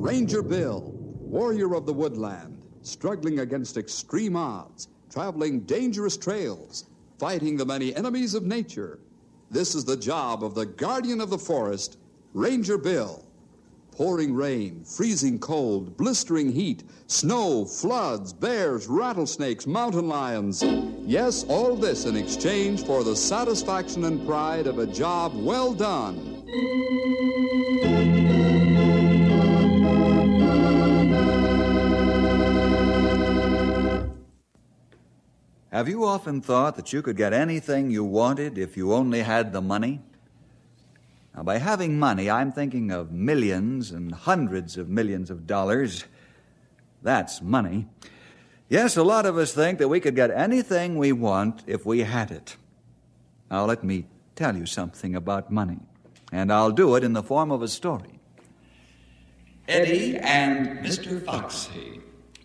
Ranger Bill, warrior of the woodland, struggling against extreme odds, traveling dangerous trails, fighting the many enemies of nature. This is the job of the guardian of the forest, Ranger Bill. Pouring rain, freezing cold, blistering heat, snow, floods, bears, rattlesnakes, mountain lions. Yes, all this in exchange for the satisfaction and pride of a job well done. Have you often thought that you could get anything you wanted if you only had the money? Now, by having money, I'm thinking of millions and hundreds of millions of dollars. That's money. Yes, a lot of us think that we could get anything we want if we had it. Now, let me tell you something about money, and I'll do it in the form of a story. Eddie and Mr. Foxy.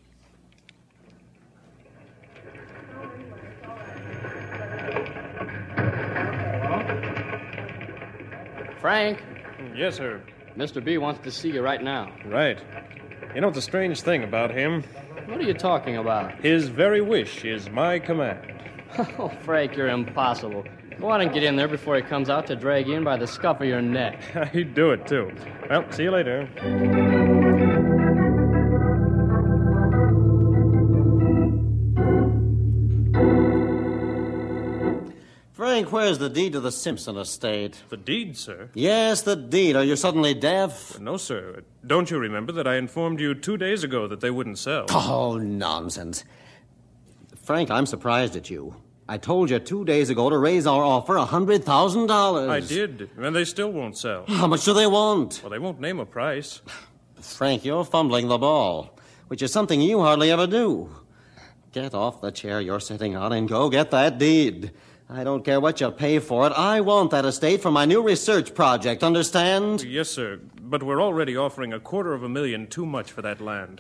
Frank? Yes, sir. Mr. B wants to see you right now. Right. You know, it's a strange thing about him. What are you talking about? His very wish is my command. Oh, Frank, you're impossible. Go on and get in there before he comes out to drag you in by the scuff of your neck. He'd do it, too. Well, see you later. Frank, where's the deed to the Simpson estate? The deed, sir? Yes, the deed. Are you suddenly deaf? No, sir. Don't you remember that I informed you 2 days ago that they wouldn't sell? Oh, nonsense. Frank, I'm surprised at you. I told you 2 days ago to raise our offer $100,000. I did, and they still won't sell. How much do they want? Well, they won't name a price. Frank, you're fumbling the ball, which is something you hardly ever do. Get off the chair you're sitting on and go get that deed. I don't care what you pay for it. I want that estate for my new research project, understand? Yes, sir, but we're already offering $250,000 too much for that land.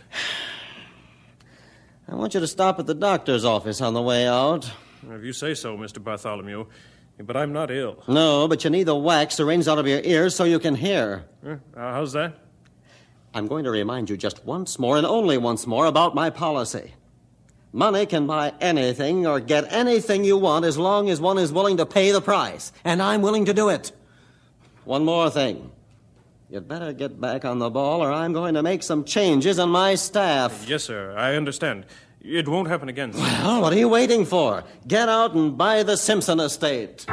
I want you to stop at the doctor's office on the way out. If you say so, Mr. Bartholomew, but I'm not ill. No, but you need the wax syringed out of your ears so you can hear. How's that? I'm going to remind you just once more and only once more about my policy. Money can buy anything or get anything you want as long as one is willing to pay the price. And I'm willing to do it. One more thing. You'd better get back on the ball or I'm going to make some changes on my staff. Yes, sir. I understand. It won't happen again, sir. Well, what are you waiting for? Get out and buy the Simpson estate.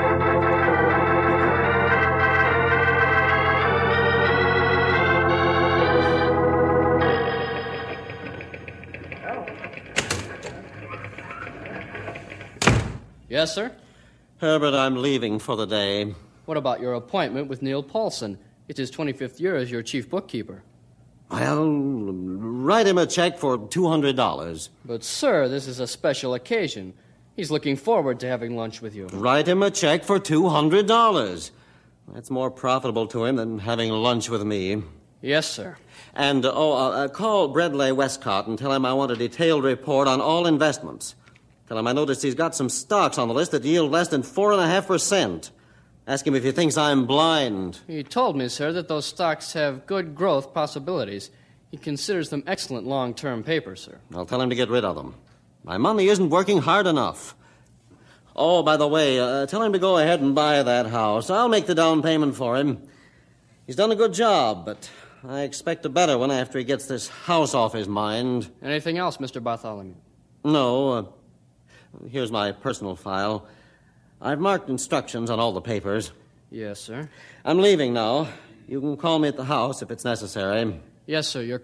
Yes, sir? Herbert, I'm leaving for the day. What about your appointment with Neil Paulson? It's his 25th year as your chief bookkeeper. Well, write him a check for $200. But, sir, this is a special occasion. He's looking forward to having lunch with you. Write him a check for $200. That's more profitable to him than having lunch with me. Yes, sir. And, call Bradley Westcott and tell him I want a detailed report on all investments. Tell him I noticed he's got some stocks on the list that yield less than 4.5%. Ask him if he thinks I'm blind. He told me, sir, that those stocks have good growth possibilities. He considers them excellent long-term paper, sir. I'll tell him to get rid of them. My money isn't working hard enough. Oh, by the way, tell him to go ahead and buy that house. I'll make the down payment for him. He's done a good job, but I expect a better one after he gets this house off his mind. Anything else, Mr. Bartholomew? No. Here's my personal file. I've marked instructions on all the papers. Yes, sir. I'm leaving now. You can call me at the house if it's necessary. Yes, sir. Your